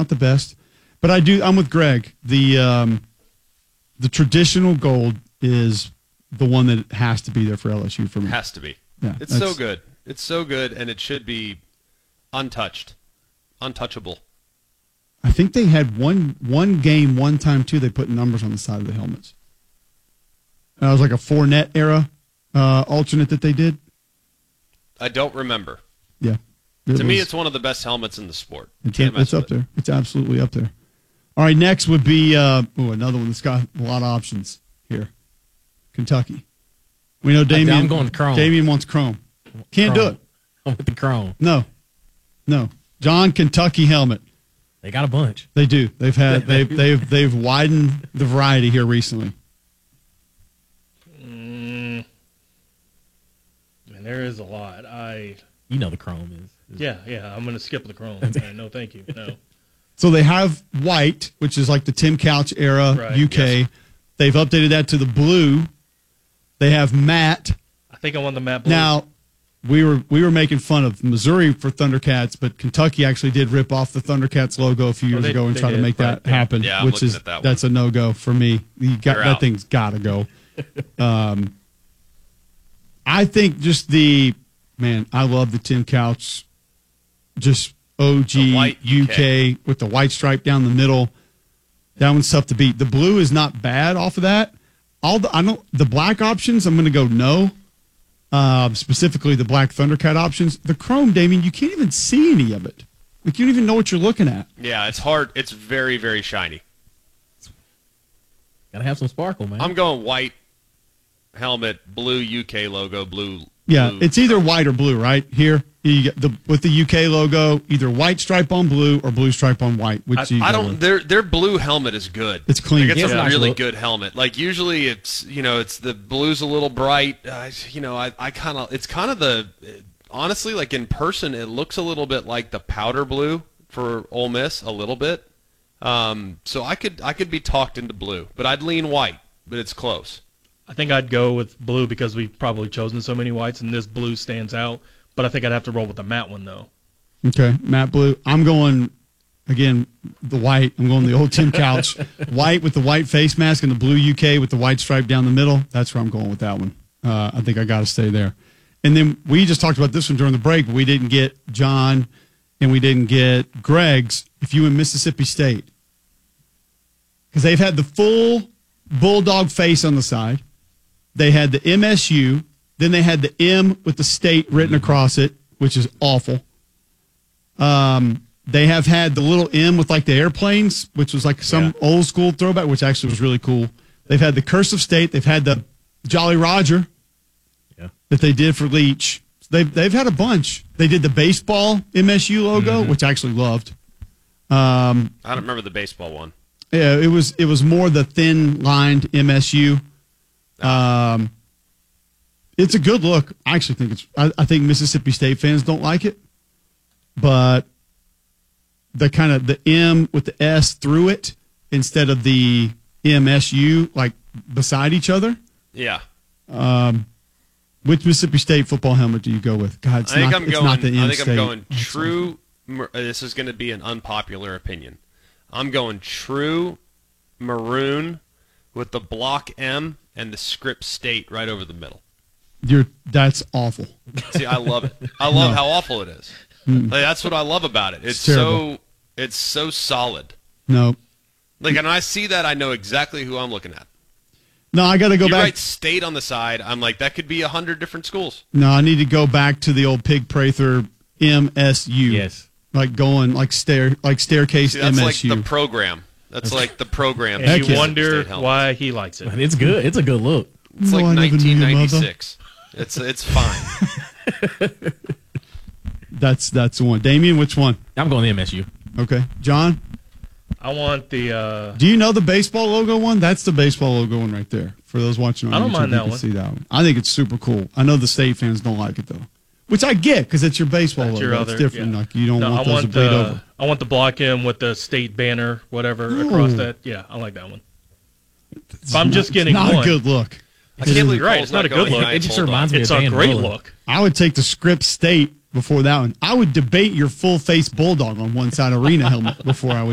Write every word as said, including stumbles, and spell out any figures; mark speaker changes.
Speaker 1: not the best. But I do. I'm with Greg. The um, the traditional gold is the one that has to be there for L S U for me.
Speaker 2: Has to be.
Speaker 1: Yeah,
Speaker 2: it's so good. It's so good, and it should be untouched, untouchable.
Speaker 1: I think they had one one game one time too. They put numbers on the side of the helmets. That was like a four net era uh, alternate that they did.
Speaker 2: I don't remember.
Speaker 1: Yeah.
Speaker 2: To
Speaker 1: was,
Speaker 2: me, it's one of the best helmets in the sport.
Speaker 1: It's, it's up it. there. It's absolutely up there. All right, next would be uh, ooh, another one that's got a lot of options here. Kentucky. We know Damian.
Speaker 3: I'm going Chrome.
Speaker 1: Damian wants Chrome. Can't
Speaker 3: Chrome.
Speaker 1: do it.
Speaker 3: I'm with the Chrome.
Speaker 1: No, no. John, Kentucky helmet.
Speaker 3: They got a bunch.
Speaker 1: They do. They've had. They've they've they've widened the variety here recently.
Speaker 4: Mm, man, there is a lot. I.
Speaker 3: You know the Chrome is. is
Speaker 4: yeah, yeah. I'm going to skip the Chrome. no, thank you. No.
Speaker 1: So they have white, which is like the Tim Couch era
Speaker 4: right,
Speaker 1: U K.
Speaker 4: Yes.
Speaker 1: They've updated that to the blue. They have matte.
Speaker 4: I think I want the matte blue.
Speaker 1: Now, we were we were making fun of Missouri for Thundercats, but Kentucky actually did rip off the Thundercats logo a few years
Speaker 4: oh, they,
Speaker 1: ago and try
Speaker 4: did.
Speaker 1: to make
Speaker 4: right.
Speaker 1: that happen,
Speaker 2: yeah, I'm
Speaker 1: which is
Speaker 2: at that
Speaker 1: that's a no go for me. You got, that
Speaker 2: out.
Speaker 1: thing's got to go. um, I think just the man. I love the Tim Couch, just O G
Speaker 2: white
Speaker 1: U K with the white stripe down the middle. That one's tough to beat. The blue is not bad off of that. All the I don't the black options. I'm going to go no. Uh, specifically, the black Thundercat options. The chrome, Damien, you can't even see any of it. Like you don't even know what you're looking at.
Speaker 2: Yeah, it's hard. It's very, very shiny.
Speaker 3: Gotta have some sparkle, man.
Speaker 2: I'm going white helmet, blue U K logo, blue.
Speaker 1: Yeah,
Speaker 2: blue.
Speaker 1: it's either white or blue, right? Here, you get the with the U K logo, either white stripe on blue or blue stripe on white. Which
Speaker 2: I,
Speaker 1: you
Speaker 2: I
Speaker 1: go
Speaker 2: don't.
Speaker 1: with.
Speaker 2: Their their blue helmet is good.
Speaker 1: It's clean.
Speaker 2: Like, it's
Speaker 3: Yeah,
Speaker 2: a
Speaker 3: it's
Speaker 2: really
Speaker 3: nice
Speaker 2: good helmet. Like usually, it's you know, it's the blue's a little bright. Uh, you know, I I kind of it's kind of the honestly like in person, it looks a little bit like the powder blue for Ole Miss, a little bit. Um, so I could I could be talked into blue, but I'd lean white. But it's close.
Speaker 4: I think I'd go with blue because we've probably chosen so many whites, and this blue stands out. But I think I'd have to roll with the matte one, though.
Speaker 1: Okay, matte blue. I'm going, again, the white. I'm going the old Tim Couch. White with the white face mask and the blue U K with the white stripe down the middle. That's where I'm going with that one. Uh, I think I got to stay there. And then we just talked about this one during the break, but we didn't get John and we didn't get Greg's if you in Mississippi State. Because they've had the full bulldog face on the side. They had the M S U. Then they had the M with the state written across it, which is awful. Um, they have had the little M with like the airplanes, which was like some
Speaker 4: Yeah.
Speaker 1: old school throwback, which actually was really cool. They've had the cursive state. They've had the Jolly Roger
Speaker 3: Yeah.
Speaker 1: that they did for Leach. They've, they've had a bunch. They did the baseball M S U logo,
Speaker 4: Mm-hmm.
Speaker 1: which I actually loved. Um,
Speaker 2: I don't remember the baseball one.
Speaker 1: yeah, it was it was more the thin lined M S U. Um, it's a good look. I actually think it's. I, I think Mississippi State fans don't like it, but the kind of the M with the S through it instead of the M S U like beside each other.
Speaker 2: Yeah.
Speaker 1: Um, which Mississippi State football helmet do you go with? God, it's
Speaker 2: I think
Speaker 1: not.
Speaker 2: I'm
Speaker 1: it's
Speaker 2: going.
Speaker 1: not the M
Speaker 2: I think
Speaker 1: State.
Speaker 2: I'm going true. mar- This is going to be an unpopular opinion. I'm going true maroon with the block M and the script state right over the middle.
Speaker 1: You're that's awful.
Speaker 2: See, I love it. I love
Speaker 1: No.
Speaker 2: how awful it is. Like, that's what I love about it. It's,
Speaker 1: It's terrible.
Speaker 2: so it's so solid.
Speaker 1: No,
Speaker 2: Like, and I see that, I know exactly who I'm looking at.
Speaker 1: no, I got to go
Speaker 2: You
Speaker 1: back.
Speaker 2: write state on the side. I'm like, that could be a hundred different schools.
Speaker 1: No, I need to go back to the old Pig Prather M S U.
Speaker 3: Yes.
Speaker 1: Like going like stair like staircase
Speaker 2: See, that's
Speaker 1: M
Speaker 2: like
Speaker 1: S U.
Speaker 2: the program. That's like the program.
Speaker 4: And
Speaker 1: Heck
Speaker 4: you
Speaker 1: yeah.
Speaker 4: wonder
Speaker 2: State helmet.
Speaker 4: why he likes it.
Speaker 3: It's good. It's a good look.
Speaker 2: It's
Speaker 1: No,
Speaker 2: like
Speaker 1: I never knew
Speaker 2: nineteen
Speaker 1: your mother.
Speaker 2: ninety-six. It's it's fine.
Speaker 1: That's that's the one. Damien, which one?
Speaker 3: I'm going the M S U.
Speaker 1: Okay, John.
Speaker 4: I want the. Uh,
Speaker 1: Do you know the baseball logo one? That's the baseball logo one right there. For those watching on
Speaker 4: I don't
Speaker 1: YouTube,
Speaker 4: mind
Speaker 1: you
Speaker 4: that
Speaker 1: can
Speaker 4: one.
Speaker 1: see that one. I think it's super cool. I know the state fans don't like it though, which I get because it's your baseball
Speaker 4: That's
Speaker 1: logo.
Speaker 4: your
Speaker 1: it's
Speaker 4: other-
Speaker 1: different.
Speaker 4: yeah.
Speaker 1: Like you don't
Speaker 4: no,
Speaker 1: want
Speaker 4: I
Speaker 1: those
Speaker 4: want
Speaker 1: to bleed
Speaker 4: the.
Speaker 1: over.
Speaker 4: I want the block M with the state banner, whatever across that. Yeah, I like that one. If I'm just getting
Speaker 1: not
Speaker 4: one,
Speaker 1: a good look.
Speaker 2: I can't believe
Speaker 4: You're right,
Speaker 2: Cole's
Speaker 4: it's not a good
Speaker 2: going
Speaker 4: look.
Speaker 2: Giants
Speaker 3: It just
Speaker 2: Bulldog.
Speaker 3: reminds me
Speaker 4: it's
Speaker 3: of
Speaker 4: a
Speaker 3: Dan
Speaker 4: great
Speaker 3: Mullen.
Speaker 4: look.
Speaker 1: I would take the script state before that one. I would debate your full face bulldog on one side arena helmet before I would.